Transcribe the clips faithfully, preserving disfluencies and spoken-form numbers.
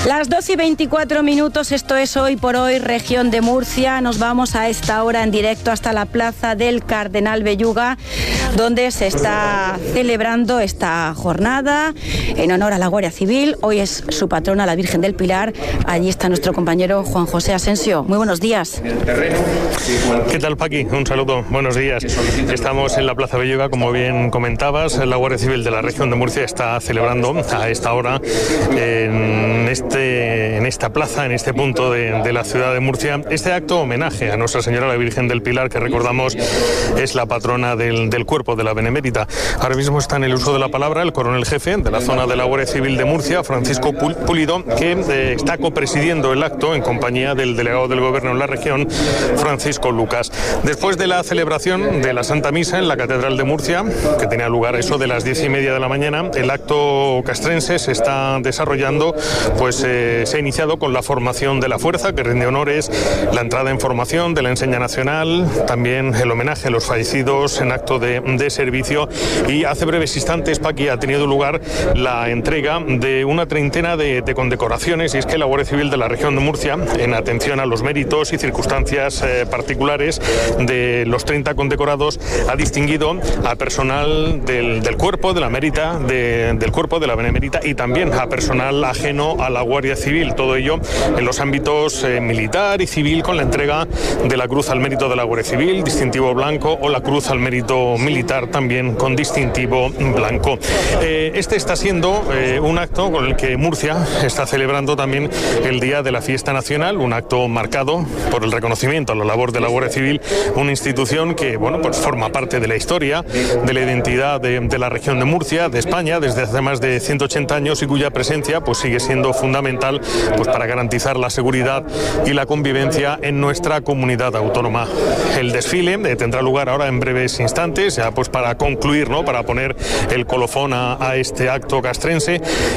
Las doce y veinticuatro minutos, esto es Hoy por Hoy, región de Murcia. Nos vamos a esta hora en directo hasta la plaza del Cardenal Belluga, donde se está celebrando esta jornada en honor a la Guardia Civil. Hoy es su patrona, la Virgen del Pilar. Allí está nuestro compañero Juan José Asensio. Muy buenos días. ¿Qué tal, Paqui? Un saludo, buenos días. Estamos en la plaza Belluga, como bien comentabas. La Guardia Civil de la región de Murcia está celebrando a esta hora en este en esta plaza, en este punto de, de la ciudad de Murcia, este acto homenaje a Nuestra Señora la Virgen del Pilar, que recordamos es la patrona del, del cuerpo de la Benemérita. Ahora mismo está en el uso de la palabra el coronel jefe de la zona de la Guardia Civil de Murcia, Francisco Pulido, que eh, está copresidiendo el acto en compañía del delegado del Gobierno en la región, Francisco Lucas. Después de la celebración de la Santa Misa en la Catedral de Murcia, que tenía lugar eso de las diez y media de la mañana, el acto castrense se está desarrollando, pues eh, se ha iniciado con la formación de la fuerza, que rinde honores, la entrada en formación de la enseña nacional, también el homenaje a los fallecidos en acto de, de servicio, y hace breves instantes, Paqui, ha tenido lugar la entrega de una treintena de, de condecoraciones, y es que la Guardia Civil de la región de Murcia, en atención a los méritos y circunstancias eh, particulares de los treinta condecorados, ha distinguido a personal del, del cuerpo de la Mérita, de, del cuerpo de la Benemérita, y también a personal ajeno a la Guardia Civil, todo ello en los ámbitos eh, militar y civil, con la entrega de la Cruz al Mérito de la Guardia Civil, distintivo blanco, o la Cruz al Mérito Militar, también con distintivo blanco. Eh, este está siendo eh, un acto con el que Murcia está celebrando también el Día de la Fiesta Nacional, un acto marcado por el reconocimiento a la labor de la Guardia Civil, una institución que, bueno, pues forma parte de la historia, de la identidad de, de la región de Murcia, de España, desde hace más de ciento ochenta años, y cuya presencia pues sigue siendo fundamental pues para garantizar la seguridad y la convivencia en nuestra comunidad autónoma. El desfile eh, tendrá lugar ahora en breves instantes, ya pues para concluir, ¿no?, para poner el colofón a, a este acto castrense,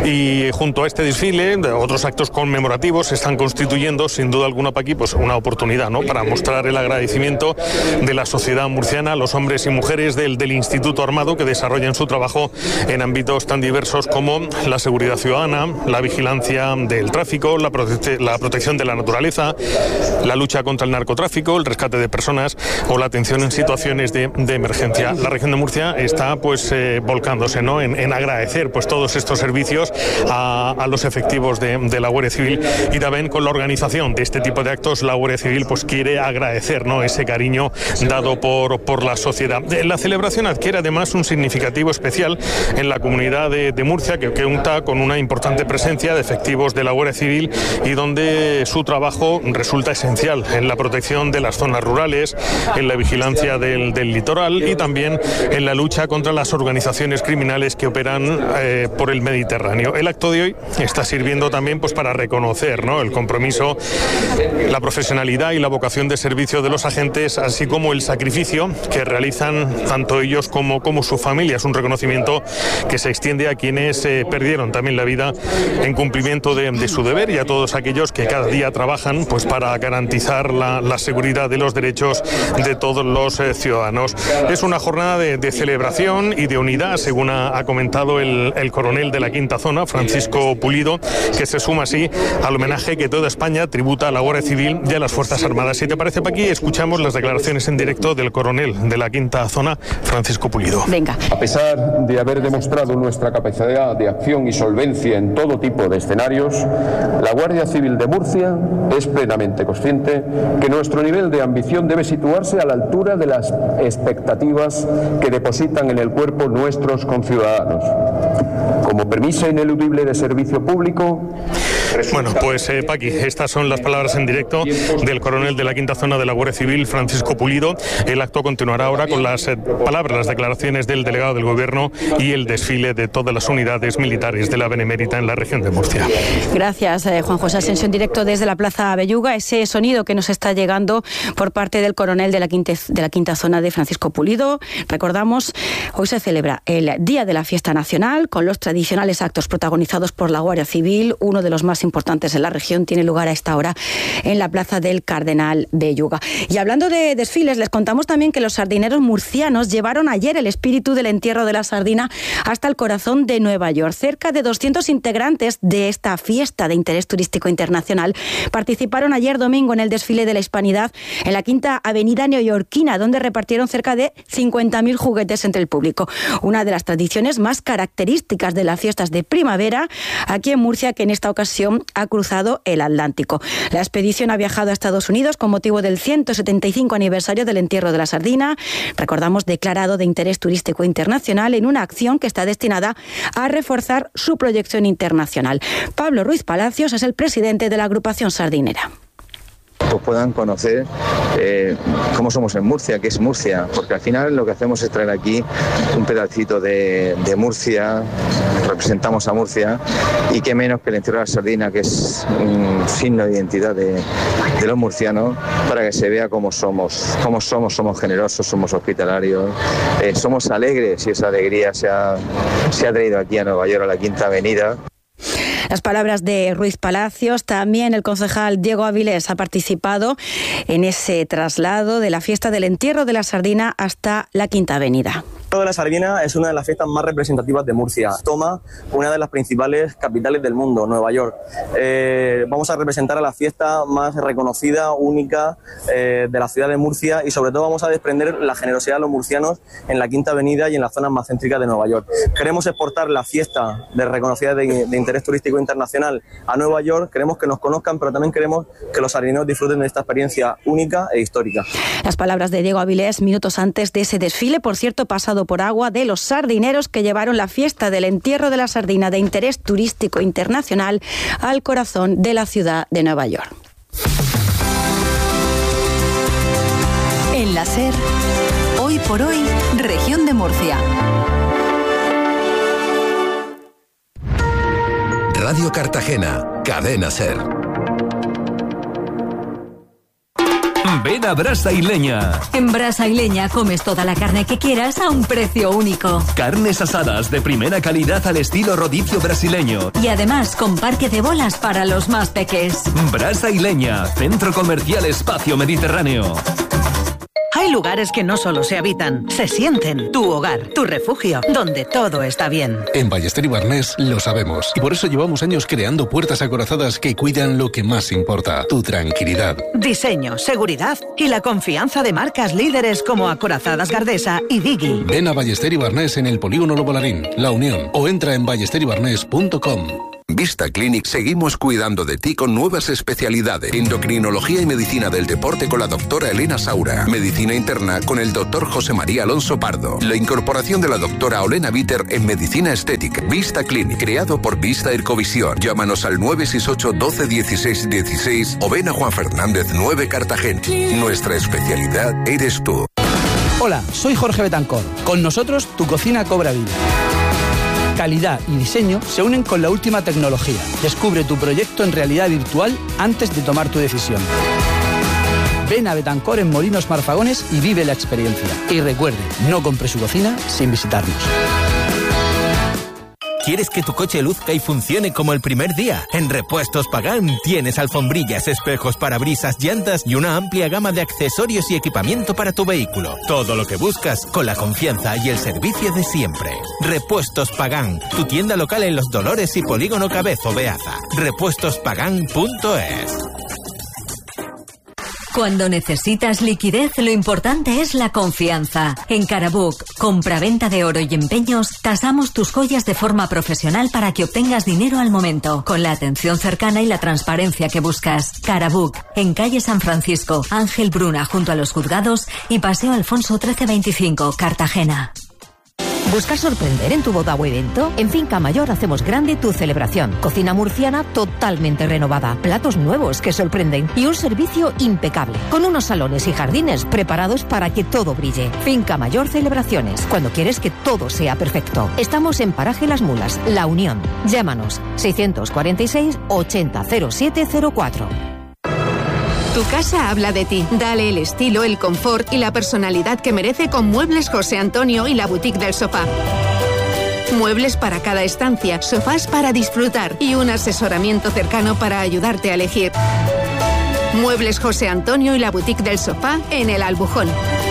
y junto a este desfile otros actos conmemorativos se están constituyendo, sin duda alguna, Paqui, pues una oportunidad, ¿no?, para mostrar el agradecimiento de la sociedad murciana a los hombres y mujeres del, del Instituto Armado, que desarrollan su trabajo en ámbitos tan diversos como la seguridad ciudadana, la vigilancia del tráfico, la, prote la protección de la naturaleza, la lucha contra el narcotráfico, el rescate de personas o la atención en situaciones de, de emergencia. La región de Murcia está pues eh, volcándose, ¿no?, en, en agradecer pues todos estos servicios a, a los efectivos de, de la Guardia Civil, y también con la organización de este tipo de actos la Guardia Civil pues quiere agradecer, ¿no?, ese cariño dado por, por la sociedad. La celebración adquiere además un significativo especial en la comunidad de, de Murcia, que, que cuenta con una importante presencia de efectivos de la Guardia Civil, y donde su trabajo resulta esencial en la protección de las zonas rurales, en la vigilancia del, del litoral, y también en la lucha contra las organizaciones criminales que operan eh, por el Mediterráneo. El acto de hoy está sirviendo también pues para reconocer, ¿no?, el compromiso, la profesionalidad y la vocación de servicio de los agentes, así como el sacrificio que realizan tanto ellos como, como su familia. Es un reconocimiento que se extiende a quienes eh, perdieron también la vida en cumplimiento de, de su deber, y a todos aquellos que cada día trabajan pues para garantizar la, la seguridad de los derechos de todos los eh, ciudadanos. Es una jornada de, de celebración y de unidad, según ha, ha comentado el, el coronel de la quinta zona, Francisco Pulido, que se suma así al homenaje que toda España tributa a la Guardia Civil y a las Fuerzas Armadas. Si te parece, Paqui, escuchamos las declaraciones en directo del coronel de la quinta zona, Francisco Pulido. Venga. A pesar de haber demostrado nuestra capacidad de acción y solvencia en todo tipo de escenarios, la Guardia Civil de Murcia es plenamente consciente que nuestro nivel de ambición debe situarse a la altura de las expectativas que depositan en el cuerpo nuestros conciudadanos. Como premisa ineludible de servicio público... Bueno, pues eh, Paqui, estas son las palabras en directo del coronel de la quinta zona de la Guardia Civil, Francisco Pulido. El acto continuará ahora con las eh, palabras, las declaraciones del delegado del Gobierno y el desfile de todas las unidades militares de la Benemérita en la región de Murcia. Gracias, eh, Juan José Asensio, en directo desde la Plaza Belluga. Ese sonido que nos está llegando por parte del coronel de la quinta, de la quinta zona, de Francisco Pulido. Recordamos, hoy se celebra el Día de la Fiesta Nacional, con los tradicionales actos protagonizados por la Guardia Civil, uno de los más importantes en la región tiene lugar a esta hora en la plaza del Cardenal Belluga. Y hablando de desfiles, les contamos también que los sardineros murcianos llevaron ayer el espíritu del entierro de la sardina hasta el corazón de Nueva York. Cerca de doscientos integrantes de esta fiesta de interés turístico internacional participaron ayer domingo en el desfile de la Hispanidad en la Quinta Avenida neoyorquina, donde repartieron cerca de cincuenta mil juguetes entre el público. Una de las tradiciones más características de las fiestas de primavera aquí en Murcia, que en esta ocasión ha cruzado el Atlántico. La expedición ha viajado a Estados Unidos con motivo del ciento setenta y cinco aniversario del entierro de la sardina, recordamos, declarado de interés turístico internacional, en una acción que está destinada a reforzar su proyección internacional. Pablo Ruiz Palacios es el presidente de la agrupación sardinera. Pues puedan conocer eh, cómo somos en Murcia, qué es Murcia, porque al final lo que hacemos es traer aquí un pedacito de, de Murcia, representamos a Murcia, y qué menos que el entierro de la sardina, que es un signo de identidad de, de los murcianos, para que se vea cómo somos, cómo somos, somos generosos, somos hospitalarios, eh, somos alegres, y esa alegría se ha, se ha traído aquí a Nueva York, a la Quinta Avenida. Las palabras de Ruiz Palacios. También el concejal Diego Avilés ha participado en ese traslado de la fiesta del entierro de la sardina hasta la Quinta Avenida. El entierro de la sardina es una de las fiestas más representativas de Murcia. Toma una de las principales capitales del mundo, Nueva York. Eh, vamos a representar a la fiesta más reconocida, única eh, de la ciudad de Murcia, y sobre todo vamos a desprender la generosidad de los murcianos en la Quinta Avenida y en las zonas más céntricas de Nueva York. Queremos exportar la fiesta de reconocida de, de interés turístico internacional a Nueva York. Queremos que nos conozcan, pero también queremos que los sardineros disfruten de esta experiencia única e histórica. Las palabras de Diego Avilés minutos antes de ese desfile, por cierto, pasado por agua, de los sardineros que llevaron la fiesta del entierro de la sardina de interés turístico internacional al corazón de la ciudad de Nueva York. En la SER, hoy por hoy, región de Murcia. Radio Cartagena, Cadena SER. Ven a Brasa y Leña. En Brasa y Leña comes toda la carne que quieras a un precio único. Carnes asadas de primera calidad al estilo rodicio brasileño. Y además con parque de bolas para los más peques. Brasa y Leña, Centro Comercial Espacio Mediterráneo. Hay lugares que no solo se habitan, se sienten. Tu hogar, tu refugio, donde todo está bien. En Ballester y Barnés lo sabemos. Y por eso llevamos años creando puertas acorazadas que cuidan lo que más importa, tu tranquilidad. Diseño, seguridad y la confianza de marcas líderes como Acorazadas Gardesa y Digi. Ven a Ballester y Barnés en el Polígono Lobolarín, La Unión, o entra en ballester y barnés punto com. Vista Clinic seguimos cuidando de ti con nuevas especialidades. Endocrinología y medicina del deporte con la doctora Elena Saura. Medicina interna con el doctor José María Alonso Pardo. La incorporación de la doctora Olena Bitter en medicina estética. Vista Clinic, creado por Vista Ercovisión. Llámanos al nueve seis ocho, doce, dieciséis, dieciséis o ven a Juan Fernández nueve Cartagena. Nuestra especialidad eres tú. Hola, soy Jorge Betancor. Con nosotros tu cocina cobra vida. Calidad y diseño se unen con la última tecnología. Descubre tu proyecto en realidad virtual antes de tomar tu decisión. Ven a Betancor en Molinos Marfagones y vive la experiencia. Y recuerde, no compre su cocina sin visitarnos. ¿Quieres que tu coche luzca y funcione como el primer día? En Repuestos Pagán tienes alfombrillas, espejos, parabrisas, llantas y una amplia gama de accesorios y equipamiento para tu vehículo. Todo lo que buscas con la confianza y el servicio de siempre. Repuestos Pagán, tu tienda local en Los Dolores y Polígono Cabezo Beaza. repuestos pagán punto es. Cuando necesitas liquidez, lo importante es la confianza. En Carabook, compra-venta de oro y empeños, tasamos tus joyas de forma profesional para que obtengas dinero al momento, con la atención cercana y la transparencia que buscas. Carabook, en calle San Francisco, Ángel Bruna, junto a los juzgados, y Paseo Alfonso trece veinticinco, Cartagena. ¿Buscas sorprender en tu boda o evento? En Finca Mayor hacemos grande tu celebración. Cocina murciana totalmente renovada, platos nuevos que sorprenden y un servicio impecable, con unos salones y jardines preparados para que todo brille. Finca Mayor Celebraciones, cuando quieres que todo sea perfecto. Estamos en Paraje Las Mulas, La Unión. Llámanos seiscientos cuarenta y seis, ochenta, cero siete cero cuatro. Tu casa habla de ti. Dale el estilo, el confort y la personalidad que merece con Muebles José Antonio y la Boutique del Sofá. Muebles para cada estancia, sofás para disfrutar y un asesoramiento cercano para ayudarte a elegir. Muebles José Antonio y la boutique del sofá en El Albujón.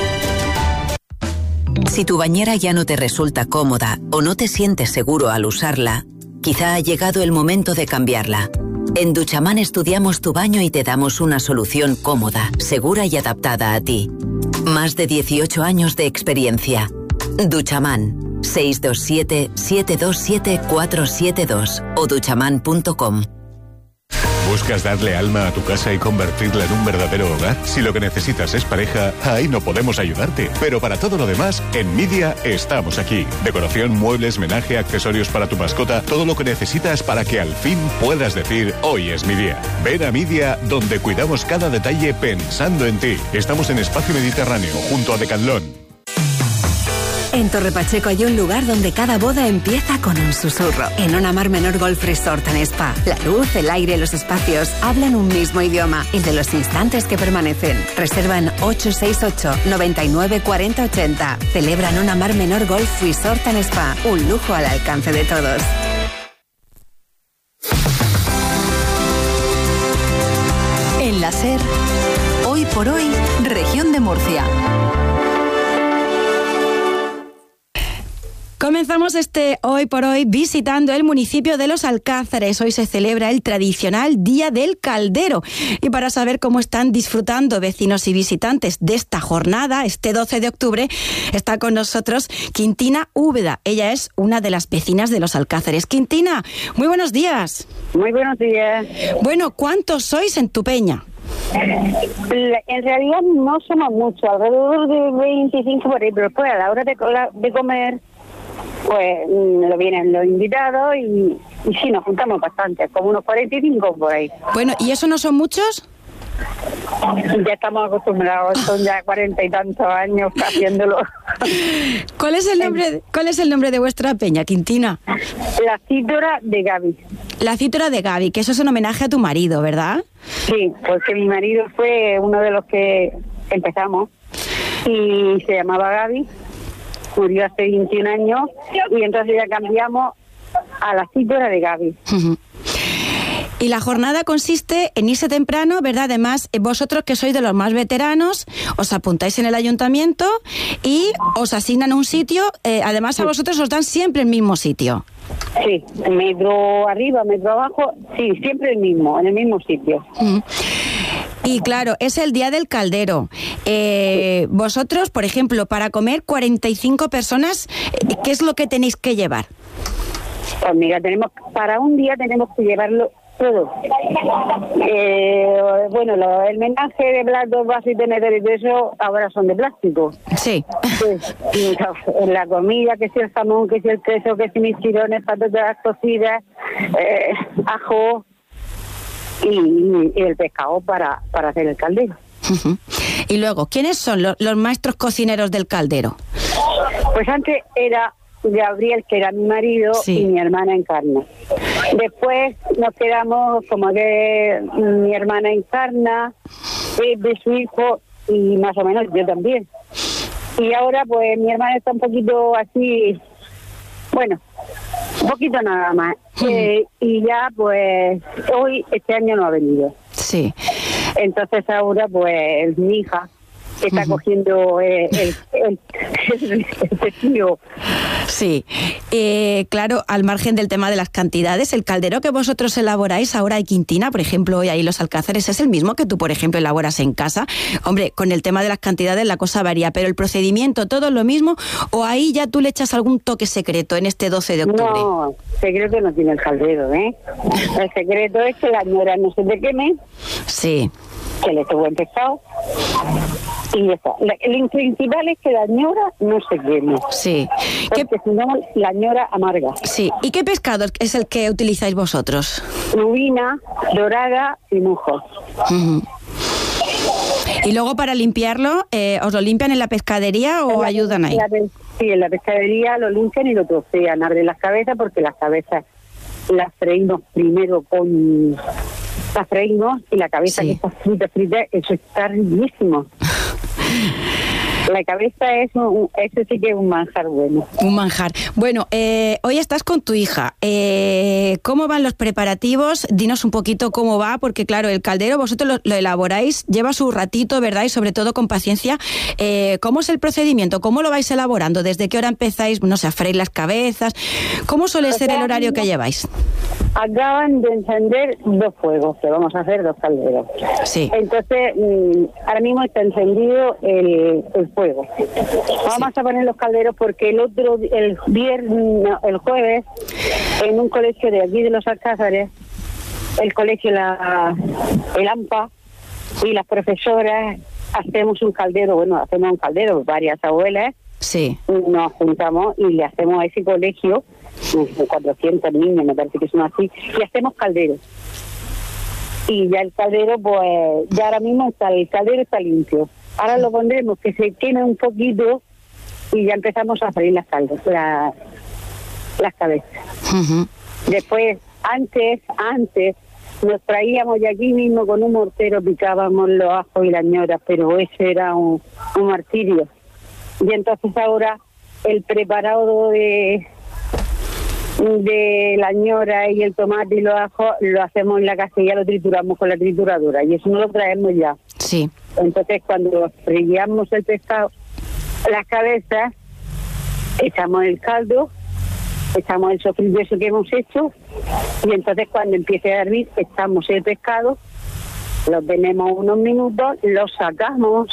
Si tu bañera ya no te resulta cómoda o no te sientes seguro al usarla, quizá ha llegado el momento de cambiarla. En Duchaman estudiamos tu baño y te damos una solución cómoda, segura y adaptada a ti. Más de dieciocho años de experiencia. Duchaman, seis dos siete, siete dos siete, cuatro siete dos o duchaman punto com. ¿Buscas darle alma a tu casa y convertirla en un verdadero hogar? Si lo que necesitas es pareja, ahí no podemos ayudarte. Pero para todo lo demás, en Midia estamos aquí. Decoración, muebles, menaje, accesorios para tu mascota, todo lo que necesitas para que al fin puedas decir, hoy es mi día. Ven a Midia, donde cuidamos cada detalle pensando en ti. Estamos en Espacio Mediterráneo, junto a Decathlon. En Torre Pacheco hay un lugar donde cada boda empieza con un susurro. En Ona Mar Menor Golf Resort and Spa. La luz, el aire y los espacios hablan un mismo idioma, el de los instantes que permanecen. Reservan ocho seis ocho, noventa y nueve, cuarenta, ochenta. Celebran Ona Mar Menor Golf Resort and Spa. Un lujo al alcance de todos. En la SER, hoy por hoy, Región de Murcia. Comenzamos este Hoy por Hoy visitando el municipio de Los Alcázares. Hoy se celebra el tradicional Día del Caldero. Y para saber cómo están disfrutando vecinos y visitantes de esta jornada, este doce de octubre, está con nosotros Quintina Úbeda. Ella es una de las vecinas de Los Alcázares. Quintina, muy buenos días. Muy buenos días. Bueno, ¿cuántos sois en tu peña? En realidad no somos muchos, alrededor de veinticinco por ahí, pero después a la hora de, de comer, pues lo vienen los invitados y, y sí, nos juntamos bastante, como unos cuarenta y cinco por ahí. Bueno, ¿y eso no son muchos? Ya estamos acostumbrados, son ya cuarenta y tantos años haciéndolo. ¿Cuál es el nombre, cuál es el nombre de vuestra peña, Quintina? La Cítora de Gaby. La Cítora de Gaby, que eso es un homenaje a tu marido, ¿verdad? Sí, porque mi marido fue uno de los que empezamos y se llamaba Gaby. Murió hace veintiún años y entonces ya cambiamos a la Cítora de Gaby. Uh-huh. Y la jornada consiste en irse temprano, ¿verdad? Además, vosotros que sois de los más veteranos, os apuntáis en el ayuntamiento y os asignan un sitio. Eh, además, a vosotros os dan siempre el mismo sitio. Sí, metro arriba, metro abajo, sí, siempre el mismo, en el mismo sitio. Uh-huh. Y claro, es el Día del Caldero. Eh, vosotros, por ejemplo, para comer cuarenta y cinco personas, ¿qué es lo que tenéis que llevar? Pues mira, tenemos para un día tenemos que llevarlo todo. Eh, bueno, lo, el menaje de platos, vasos y tenedores de eso ahora son de plástico. Sí. Pues, la, la comida, que si el jamón, que si el queso, que si mis tirones, patatas cocidas, eh, ajo y, y el pescado para, para hacer el caldero. Uh-huh. Y luego, ¿quiénes son los, los maestros cocineros del caldero? Pues antes era Gabriel, que era mi marido, sí, y mi hermana Encarna. Después nos quedamos como de mi hermana Encarna, de su hijo y más o menos yo también. Y ahora pues mi hermana está un poquito así, bueno, un poquito nada más. Uh-huh. Eh, y ya pues hoy, este año no ha venido. Sí. Entonces ahora pues mi hija está uh-huh. cogiendo eh, el, el, el, el tío. Sí, eh, claro, al margen del tema de las cantidades, el caldero que vosotros elaboráis ahora en Quintina, por ejemplo, hoy ahí Los Alcázares, ¿es el mismo que tú, por ejemplo, elaboras en casa? Hombre, con el tema de las cantidades la cosa varía, pero el procedimiento, ¿todo es lo mismo? ¿O ahí ya tú le echas algún toque secreto en este doce de octubre? No, secreto no tiene el caldero, ¿eh? El secreto es que la ñora no se te queme. Sí. Que le esté buen pescado. Y eso. Lo principal es que la ñora no se queme. Sí. Porque ¿Qué... si no, la ñora amarga. Sí. ¿Y qué pescado es el que utilizáis vosotros? Lubina, dorada y mujo. Uh-huh. Y luego para limpiarlo, eh, ¿os lo limpian en la pescadería o la, ayudan ahí? La, sí, en la pescadería lo limpian y lo trocean. Abren las cabezas porque las cabezas las freímos primero con... Las freímos y la cabeza, sí, que está frita, frita, eso está riquísimo. La cabeza es un, eso sí que es un manjar bueno. Un manjar. Bueno, eh, hoy estás con tu hija. Eh, ¿Cómo van los preparativos? Dinos un poquito cómo va, porque claro, el caldero vosotros lo, lo elaboráis, lleva su ratito, ¿verdad? Y sobre todo con paciencia. Eh, ¿Cómo es el procedimiento? ¿Cómo lo vais elaborando? ¿Desde qué hora empezáis, no sé, a freír las cabezas? ¿Cómo suele ser el horario que lleváis? Acaban de encender dos fuegos, que vamos a hacer dos calderos. Sí. Entonces, ahora mismo está encendido el, el fuego. Vamos sí. a poner los calderos porque el otro, el viernes, el jueves, en un colegio de aquí de los Alcázares, el colegio la, el AMPA y las profesoras hacemos un caldero, bueno, hacemos un caldero, varias abuelas, sí. nos juntamos y le hacemos a ese colegio cuatrocientos niños, me parece que son así, y hacemos calderos. Y ya el caldero, pues, ya ahora mismo está, el caldero está limpio. Ahora lo pondremos que se queme un poquito y ya empezamos a freír las caldas, la, las cabezas. Uh-huh. Después, antes, antes, nos traíamos de aquí mismo con un mortero, picábamos los ajos y las ñoras, pero ese era un, un martirio. Y entonces ahora el preparado de de la ñora y el tomate y los ajos lo hacemos en la casa y ya lo trituramos con la trituradora y eso no lo traemos ya. Sí. Entonces cuando freíamos el pescado, las cabezas, echamos el caldo, echamos el sofrito eso que hemos hecho y entonces cuando empiece a hervir echamos el pescado, lo tenemos unos minutos, lo sacamos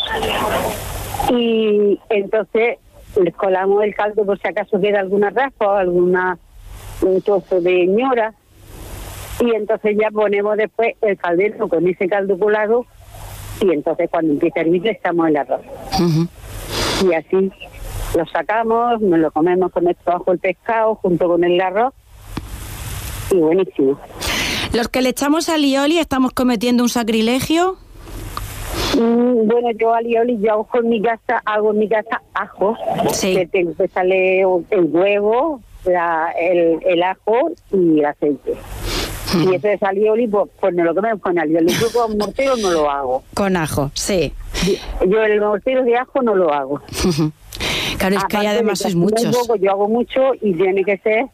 y entonces le colamos el caldo por si acaso queda alguna raspa o alguna un trozo de ñora y entonces ya ponemos después el caldero con ese caldo colado y entonces cuando empieza a hervir le echamos el arroz. Uh-huh. Y así lo sacamos, nos lo comemos con esto bajo el pescado junto con el arroz y buenísimo. Los que le echamos alioli estamos cometiendo un sacrilegio. Mm, bueno, yo alioli yo hago en mi casa, hago en mi casa ajo, sí. que, tengo que sale el huevo, La, el, el ajo y el aceite. Uh-huh. Y eso es alioli, pues, pues no lo comemos con alioli. Yo con mortero no lo hago. Con ajo, sí. Yo el mortero de ajo no lo hago. Uh-huh. Claro, es que hay además sois muchos. Poco, yo hago mucho y tiene que ser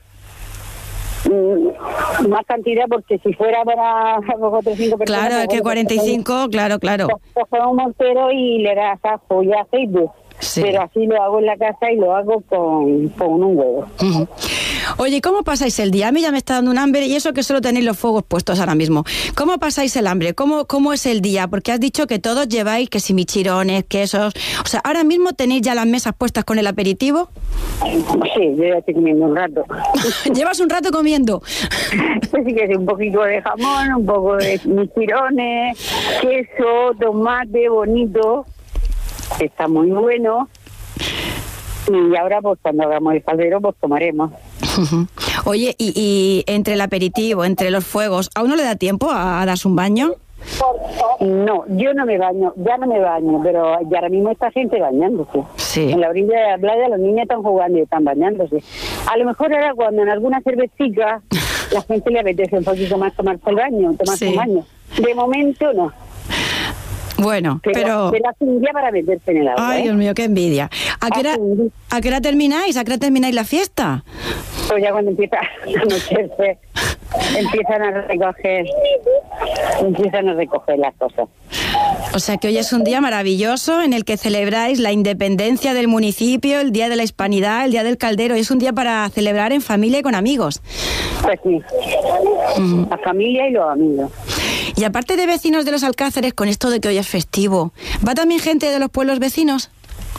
mm, más cantidad porque si fuera para cuatro o cinco personas... Claro, es que cuarenta y cinco, claro, claro. Coges un mortero y le das ajo y aceite. Sí. Pero así lo hago en la casa y lo hago con, con un huevo. Uh-huh. Oye, ¿cómo pasáis el día? A mí ya me está dando un hambre y eso que solo tenéis los fuegos puestos ahora mismo. ¿Cómo pasáis el hambre? ¿Cómo, cómo es el día? Porque has dicho que todos lleváis que si michirones, quesos... O sea, ¿ahora mismo tenéis ya las mesas puestas con el aperitivo? Sí, yo ya estoy comiendo un rato. ¿Llevas un rato comiendo? Sí, que un poquito de jamón, un poco de michirones, queso, tomate bonito... Está muy bueno y ahora pues cuando hagamos el caldero pues tomaremos. Uh-huh. Oye, y, y entre el aperitivo, entre los fuegos, ¿a uno le da tiempo a, a darse un baño? No, yo no me baño, ya no me baño, pero ya ahora mismo está gente bañándose. Sí. En la orilla de la playa los niños están jugando y están bañándose. A lo mejor ahora cuando en alguna cervecita la gente le apetece un poquito más tomarse el baño, tomarse sí. el baño. De momento no. Bueno, pero... Pero, pero hace un día para meterse en el agua. Ay, ¿eh? Dios mío, qué envidia. ¿A qué, hora, ¿A qué hora termináis? ¿A qué hora termináis la fiesta? Pues ya cuando empieza a anochecer, empiezan a recoger, empiezan a recoger las cosas. O sea que hoy es un día maravilloso en el que celebráis la independencia del municipio, el Día de la Hispanidad, el Día del Caldero. Es un día para celebrar en familia y con amigos. Pues sí, uh-huh. La familia y los amigos. Y aparte de vecinos de los Alcázares, con esto de que hoy es festivo, ¿va también gente de los pueblos vecinos?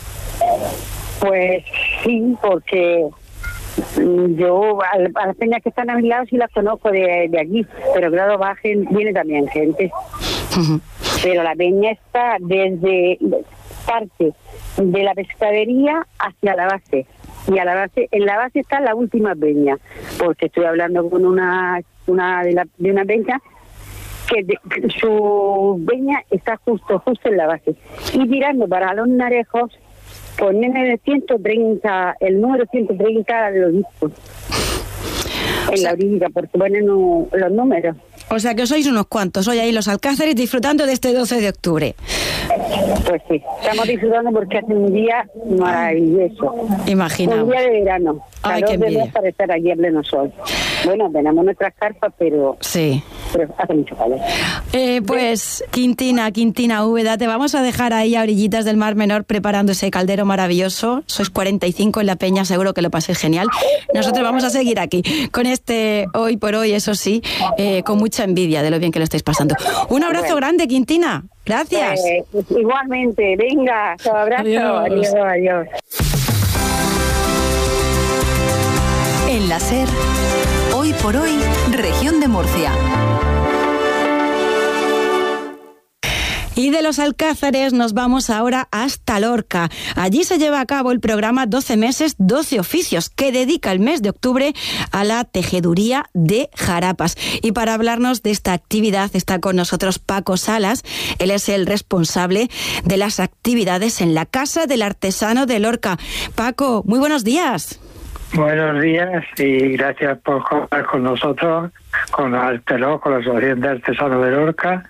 Pues sí, porque yo a, a las peñas que están a mi lado sí las conozco de, de aquí, pero claro, va gente, viene también gente. Uh-huh. Pero la peña está desde parte de la pescadería hacia la base. Y a la base, en la base está la última peña, porque estoy hablando con una, una de, la, de una peña que de, su peña está justo, justo en la base. Y tirando para los Narejos, ponen el ciento treinta, el número ciento treinta de los discos. en la orilla, porque ponen los números. O sea que sois unos cuantos hoy ahí en los Alcázares disfrutando de este doce de octubre. Pues sí, estamos disfrutando porque hace un día maravilloso. Imaginamos. Un día de verano. Ay, qué envidia. Para estar aquí en pleno sol. Bueno, tenemos nuestras carpas, pero, sí. pero hace mucho calor. Eh, pues Quintina, Quintina Úbeda, te vamos a dejar ahí a orillitas del Mar Menor preparando ese caldero maravilloso. Sois cuarenta y cinco en la peña, seguro que lo paséis genial. Nosotros vamos a seguir aquí con este hoy por hoy, eso sí, eh, con mucha envidia de lo bien que lo estáis pasando. Un abrazo bueno. grande, Quintina. Gracias. Eh, igualmente, venga, un abrazo. Adiós, adiós. adiós. En la SER, hoy por hoy, región de Murcia. Y de los Alcázares nos vamos ahora hasta Lorca. Allí se lleva a cabo el programa doce meses, doce oficios, que dedica el mes de octubre a la tejeduría de jarapas. Y para hablarnos de esta actividad está con nosotros Paco Salas. Él es el responsable de las actividades en la Casa del Artesano de Lorca. Paco, muy buenos días. Buenos días y gracias por contar con nosotros, con Arteló, con la Asociación de Artesanos de Lorca,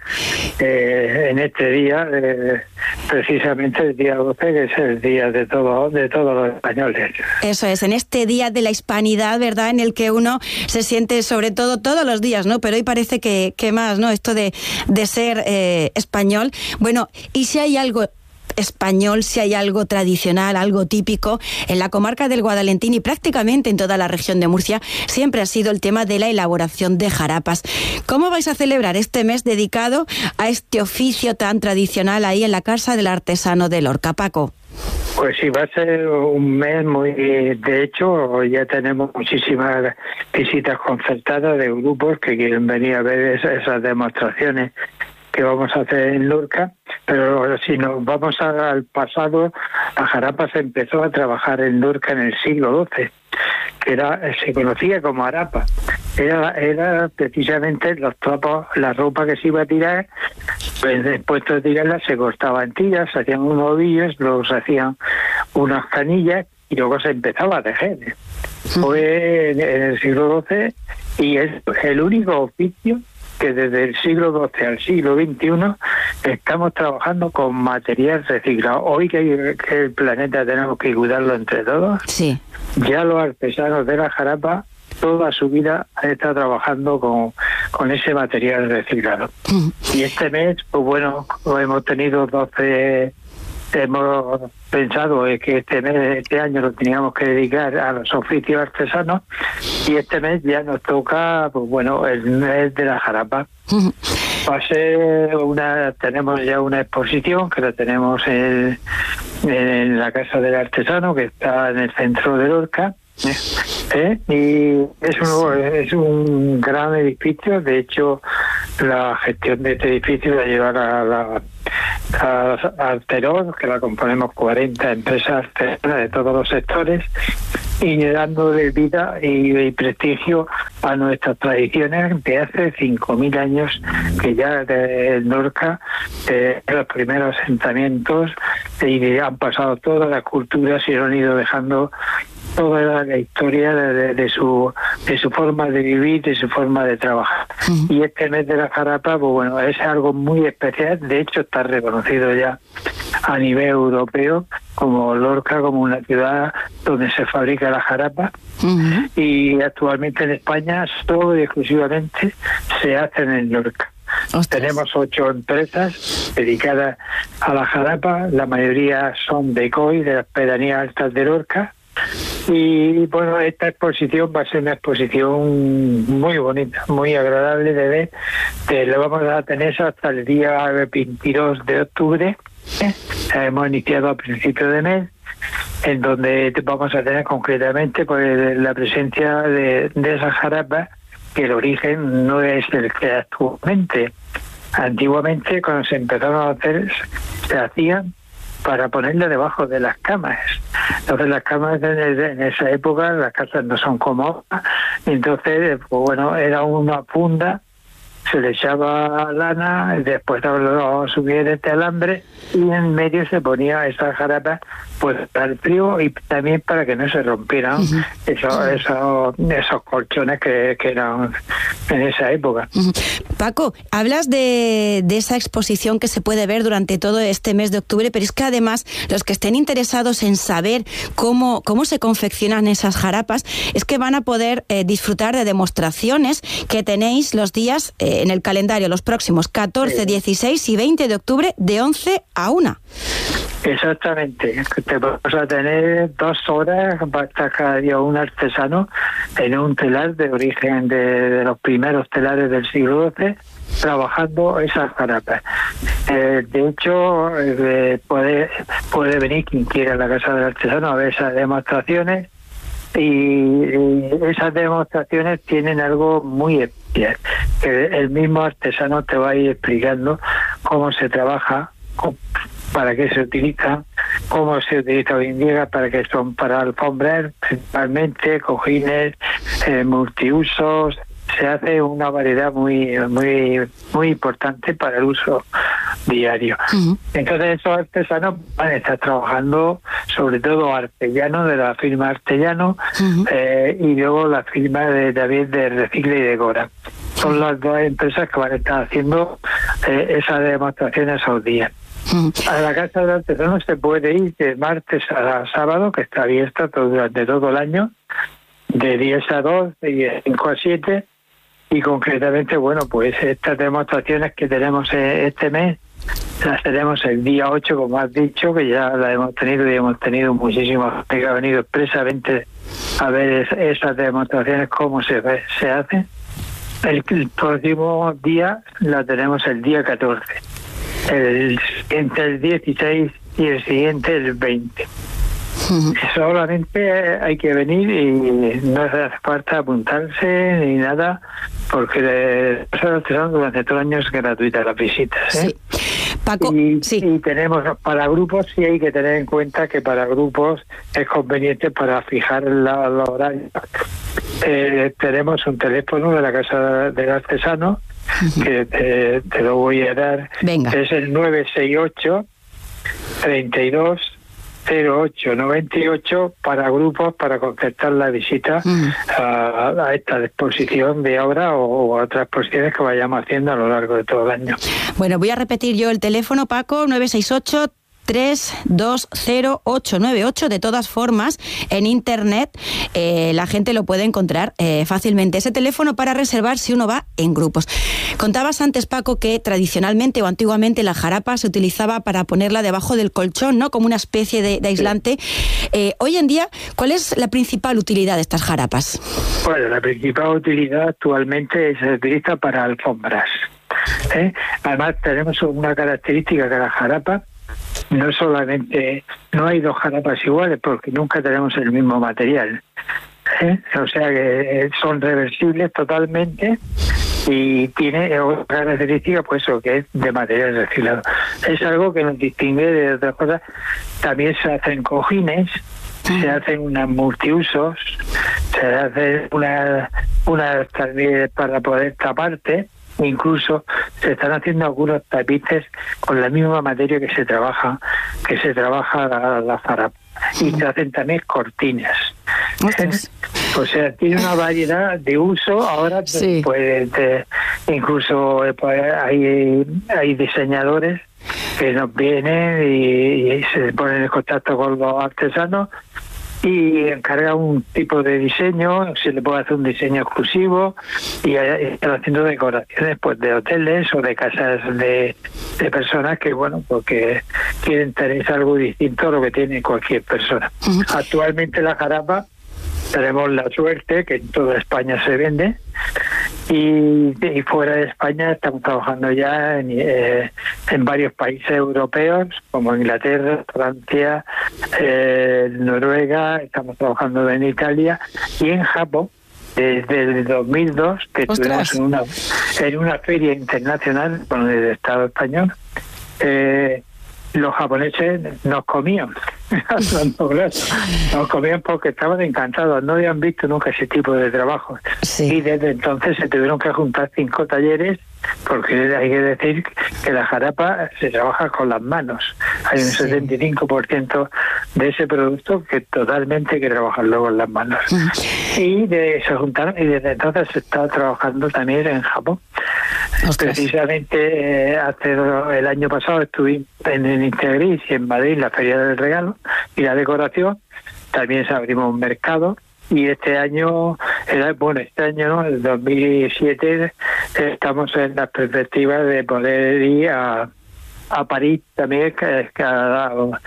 eh, en este día, eh, precisamente el día doce, que es el día de, todo, de todos los españoles. Eso es, en este día de la hispanidad, ¿verdad?, en el que uno se siente, sobre todo todos los días, ¿no?, pero hoy parece que, que más, ¿no?, esto de, de ser eh, español. Bueno, y si hay algo español, si hay algo tradicional, algo típico, en la comarca del Guadalentín y prácticamente en toda la región de Murcia, siempre ha sido el tema de la elaboración de jarapas. ¿Cómo vais a celebrar este mes dedicado a este oficio tan tradicional ahí en la Casa del Artesano de Lorca, Paco? Pues sí, va a ser un mes muy... De hecho, ya tenemos muchísimas visitas concertadas de grupos que quieren venir a ver esas, esas demostraciones que vamos a hacer en Lorca, pero si nos vamos al pasado, la jarapa se empezó a trabajar en Lorca en el siglo doce, que era, se conocía como arapa. Era, era precisamente los trapos, la ropa que se iba a tirar, pues después de tirarla se cortaba en tiras, se hacían unos ovillos, luego se hacían unas canillas y luego se empezaba a tejer. Fue en, en el siglo doce y es el único oficio que desde el siglo doce al siglo veintiuno estamos trabajando con material reciclado. Hoy que, que el planeta tenemos que cuidarlo entre todos, sí. Ya los artesanos de la jarapa toda su vida han estado trabajando con, con ese material reciclado. Mm. Y este mes, pues bueno, hemos tenido doce... Hemos pensado que este mes, este año lo teníamos que dedicar a los oficios artesanos y este mes ya nos toca, pues bueno, el mes de la jarapa. Va a ser una, tenemos ya una exposición que la tenemos en, en la Casa del Artesano, que está en el centro de Lorca. ¿Eh? Y es un, es un gran edificio. De hecho, la gestión de este edificio la llevará a la a Arterón, que la componemos cuarenta empresas artesanas de todos los sectores, y dándole vida y, y prestigio a nuestras tradiciones de hace cinco mil años, que ya de Lorca, de los primeros asentamientos, y han pasado todas las culturas y han ido dejando toda la historia de, de, de su de su forma de vivir, de su forma de trabajar. Uh-huh. Y este mes de la jarapa, pues bueno, es algo muy especial. De hecho, está reconocido ya a nivel europeo como Lorca, como una ciudad donde se fabrica la jarapa. Uh-huh. Y actualmente en España todo y exclusivamente se hace en Lorca. Ostras. Tenemos ocho empresas dedicadas a la jarapa. La mayoría son de C O I, de las pedanías altas de Lorca. Y bueno, esta exposición va a ser una exposición muy bonita, muy agradable de ver. Eh, lo vamos a tener hasta el día veintidós de octubre. ¿eh? Hemos iniciado a principios de mes, en donde vamos a tener concretamente pues la presencia de, de esa jarapa, que el origen no es el que actualmente. Antiguamente, cuando se empezaron a hacer, se hacían para ponerla debajo de las camas. Entonces las camas en esa época, las casas no son cómodas, entonces pues bueno, era una funda se le echaba lana, después lo subía este alambre y en medio se ponía esa jarapa pues para el frío y también para que no se rompieran uh-huh. esos, uh-huh. esos, esos colchones que, que eran en esa época. Uh-huh. Paco, hablas de, de esa exposición que se puede ver durante todo este mes de octubre, pero es que además los que estén interesados en saber cómo, cómo se confeccionan esas jarapas, es que van a poder eh, disfrutar de demostraciones que tenéis los días eh, en el calendario, los próximos catorce, dieciséis y veinte de octubre de once a una. Exactamente, te vas a tener dos horas, va a estar cada día un artesano en un telar de origen de, de los primeros telares del siglo doce, trabajando esas jarapas. Eh, de hecho, eh, puede, puede venir quien quiera a la casa del artesano a ver esas demostraciones, y, y esas demostraciones tienen algo muy especial, que el mismo artesano te va a ir explicando cómo se trabaja, para qué se utiliza, cómo se utiliza hoy en día, para qué son para alfombras, principalmente cojines, eh, multiusos. Se hace una variedad muy muy muy importante para el uso diario. Uh-huh. Entonces esos artesanos van a estar trabajando, sobre todo Artellano, de la firma Artellano, uh-huh. eh, y luego la firma de David de Recicle y Decora. Son uh-huh. las dos empresas que van a estar haciendo eh, esas demostraciones esos días. Uh-huh. A la casa del artesano se puede ir de martes a sábado, que está abierta todo, durante todo el año, de diez a dos y de cinco a siete. Y concretamente, bueno, pues estas demostraciones que tenemos este mes, las tenemos el día ocho, como has dicho, que ya las hemos tenido y hemos tenido muchísimos que han venido expresamente a ver esas demostraciones, cómo se, se hacen. El, el próximo día la tenemos el día catorce, el siguiente el dieciséis y el siguiente el veinte. Uh-huh. Solamente hay que venir y no hace falta apuntarse ni nada, porque durante todo el año es gratuita las visitas, ¿eh? Sí. Paco, y, sí. y tenemos para grupos, sí hay que tener en cuenta que para grupos es conveniente para fijar la, la horario. Eh, tenemos un teléfono de la Casa del Artesano, uh-huh. que te, te lo voy a dar. Venga. Es el nueve seis ocho, treinta y dos, cero ocho noventa y ocho para grupos, para concertar la visita mm. a, a esta exposición de obra o, o a otras exposiciones que vayamos haciendo a lo largo de todo el año. Bueno, voy a repetir yo el teléfono, Paco, nueve seis ocho, tres dos cero, ocho nueve ocho. De todas formas, en internet eh, la gente lo puede encontrar eh, fácilmente. Ese teléfono para reservar si uno va en grupos. Contabas antes, Paco, que tradicionalmente o antiguamente la jarapa se utilizaba para ponerla debajo del colchón, ¿no? Como una especie de, de aislante. Eh, hoy en día, ¿cuál es la principal utilidad de estas jarapas? Bueno, la principal utilidad actualmente se utiliza para alfombras, ¿eh? Además, tenemos una característica que la jarapa no solamente, no hay dos jarapas iguales porque nunca tenemos el mismo material, ¿eh? O sea que son reversibles totalmente y tiene otra característica, pues eso, que es de material reciclado. Es algo que nos distingue de otras cosas. También se hacen cojines, se hacen unas multiusos, se hacen unas una también para poder taparte. Incluso se están haciendo algunos tapices con la misma materia que se trabaja, que se trabaja la, la jarapa. Y se hacen también cortinas. ¿Eh? O sea, tiene una variedad de uso. Ahora, sí. pues, de, incluso pues, hay, hay diseñadores que nos vienen y, y se ponen en contacto con los artesanos y encarga un tipo de diseño, se le puede hacer un diseño exclusivo y están haciendo decoraciones pues de hoteles o de casas de, de personas que, bueno, porque quieren tener algo distinto a lo que tiene cualquier persona. Uh-huh. Actualmente la jarapa tenemos la suerte que en toda España se vende y, y fuera de España estamos trabajando ya en, eh, en varios países europeos como Inglaterra, Francia, eh, Noruega, estamos trabajando en Italia y en Japón desde el dos mil dos, que estuvimos en una, en una feria internacional con el Estado español. eh, los japoneses nos comían Nos comían porque estaban encantados, no habían visto nunca ese tipo de trabajo. Sí. Y desde entonces se tuvieron que juntar cinco talleres, porque hay que decir que la jarapa se trabaja con las manos. Hay un sí. setenta y cinco por ciento de ese producto que totalmente hay que trabajarlo con las manos. Mm. Y de, se juntaron y desde entonces se está trabajando también en Japón. Ostras. Precisamente eh, hace el año pasado estuve en el Integris y en Madrid, la Feria del Regalo y la decoración. También se abrimos un mercado. Y este año, bueno, este año, ¿no? El dos mil siete, estamos en la perspectiva de poder ir a, a París también, que, que a,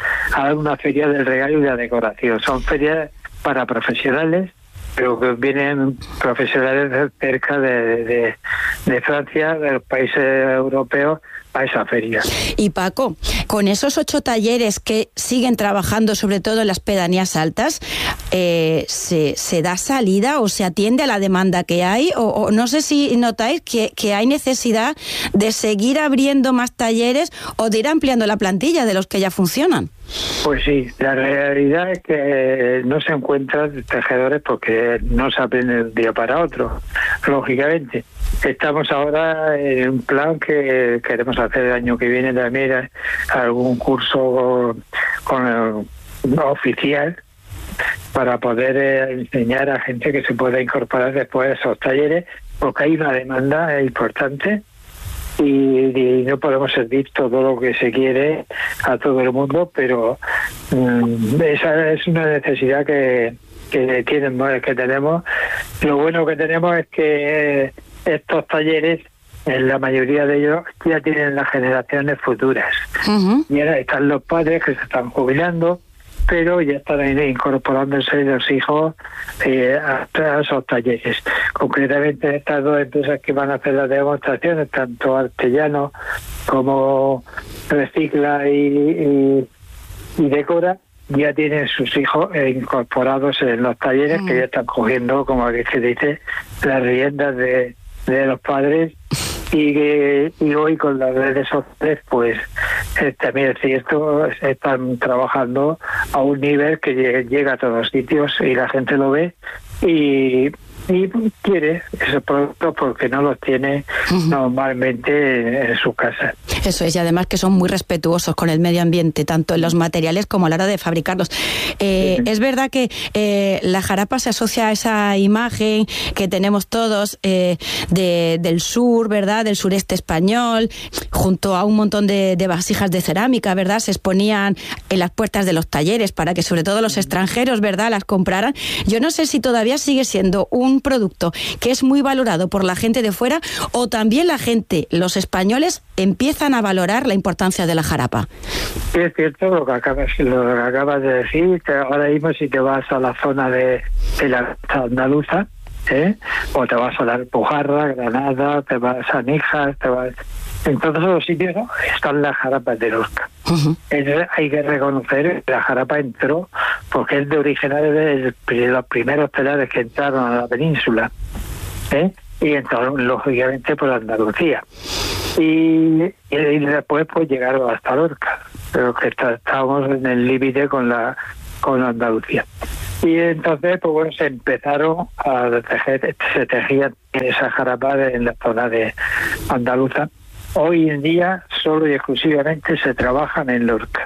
a dar una feria del regalo y la decoración. Son ferias para profesionales, pero que vienen profesionales cerca de, de, de Francia, de los países europeos, a esa feria. Y Paco, con esos ocho talleres que siguen trabajando sobre todo en las pedanías altas, eh, ¿se, ¿se da salida o se atiende a la demanda que hay? O, o no sé si notáis que, que hay necesidad de seguir abriendo más talleres o de ir ampliando la plantilla de los que ya funcionan. Pues sí, la realidad es que no se encuentran tejedores porque no se aprende de un día para otro, lógicamente. Estamos ahora en un plan que queremos hacer el año que viene también algún curso con el, oficial para poder eh, enseñar a gente que se pueda incorporar después a esos talleres, porque hay una demanda importante y, y no podemos servir todo lo que se quiere a todo el mundo, pero um, esa es una necesidad que, que, tienen, que tenemos. Lo bueno que tenemos es que estos talleres, en la mayoría de ellos, ya tienen las generaciones futuras. Uh-huh. Y ahora están los padres que se están jubilando, pero ya están incorporándose los hijos eh, a, a esos talleres. Concretamente, estas dos empresas que van a hacer las demostraciones, tanto Artellano como Recicla y, y, y Decora, ya tienen sus hijos incorporados en los talleres, uh-huh. que ya están cogiendo, como aquí se dice, las riendas de de los padres y que y hoy con las redes sociales pues eh, también es cierto, están trabajando a un nivel que llega a todos los sitios y la gente lo ve y, y quiere esos productos porque no los tiene uh-huh. normalmente en su casa. Eso es, y además que son muy respetuosos con el medio ambiente, tanto en los materiales como a la hora de fabricarlos. Eh, sí. Es verdad que eh, la jarapa se asocia a esa imagen que tenemos todos eh, de, del sur, ¿verdad?, del sureste español, junto a un montón de, de vasijas de cerámica, ¿verdad?, se exponían en las puertas de los talleres para que sobre todo los extranjeros, ¿verdad?, las compraran. Yo no sé si todavía sigue siendo un producto que es muy valorado por la gente de fuera o también la gente, los españoles, empiezan a valorar la importancia de la jarapa. Sí, es cierto lo que acabas, lo que acabas de decir. Ahora mismo si te vas a la zona de, de la andaluza, ¿eh? o te vas a la Alpujarra, Granada, te vas a Níjar, te vas... en todos los sitios, ¿no?, están las jarapas de Lorca. Uh-huh. Entonces hay que reconocer que la jarapa entró porque es de originario de, de los primeros telares que entraron a la península, ¿eh? y entraron lógicamente por Andalucía. Y, y después pues llegaron hasta Lorca, pero que está, estábamos en el límite con la con Andalucía. Y entonces pues bueno, se empezaron a tejer, se tejían esas jarapas en la zona de Andaluza. Hoy en día solo y exclusivamente se trabajan en Lorca.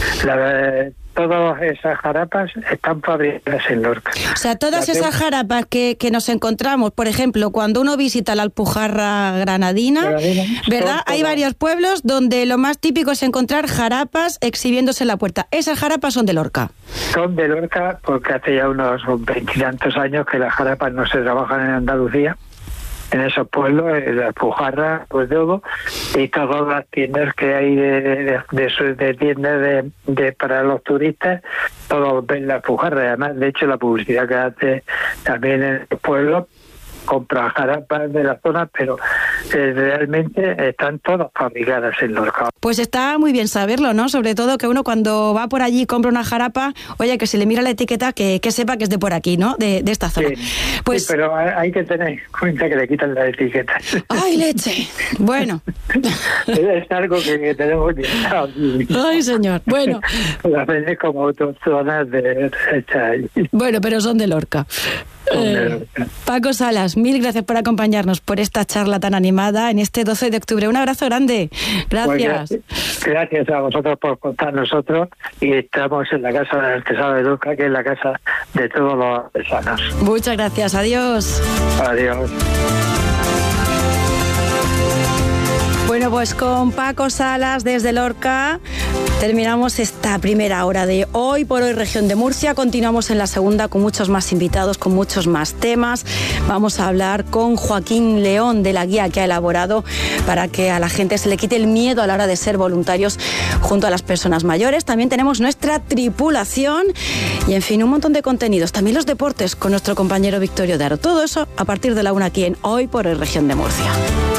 La, todas esas jarapas están fabricadas en Lorca. O sea, todas esas tengo... jarapas que, que nos encontramos, por ejemplo, cuando uno visita la Alpujarra granadina, Granadina ¿verdad? Hay varios pueblos donde lo más típico es encontrar jarapas exhibiéndose en la puerta. Esas jarapas son de Lorca. Son de Lorca porque hace ya unos veintitantos años que las jarapas no se trabajan en Andalucía. En esos pueblos, en la Alpujarra, pues todo, y todas las tiendas que hay de, de, de, de tiendas de, de para los turistas, todos ven la Alpujarra. Además, de hecho, la publicidad que hace también en el pueblo, compra jarapas de la zona, pero eh, realmente están todas fabricadas en Lorca. Pues está muy bien saberlo, ¿no? Sobre todo que uno cuando va por allí y compra una jarapa, oye, que si le mira la etiqueta, que, que sepa que es de por aquí, ¿no? De, de esta zona. Sí, pues... sí, pero hay que tener en cuenta que le quitan la etiqueta. ¡Ay, leche! Bueno, Es algo que, que tenemos que estar. Ay, señor. Bueno. Las veces como otras zonas de Chay. Bueno, pero son de Lorca. Eh, Paco Salas, mil gracias por acompañarnos por esta charla tan animada en este doce de octubre. Un abrazo grande. Gracias. Pues gracias a vosotros por contar nosotros, y estamos en la Casa del Artesano de Lorca, que es la casa de todos los artesanos. Muchas gracias. Adiós. Adiós. Bueno, pues con Paco Salas desde Lorca terminamos esta primera hora de Hoy por Hoy Región de Murcia. Continuamos en la segunda con muchos más invitados, con muchos más temas. Vamos a hablar con Joaquín León de la guía que ha elaborado para que a la gente se le quite el miedo a la hora de ser voluntarios junto a las personas mayores. También tenemos nuestra tripulación y, en fin, un montón de contenidos. También los deportes con nuestro compañero Victorio Daro. Todo eso a partir de la una aquí en Hoy por Hoy Región de Murcia.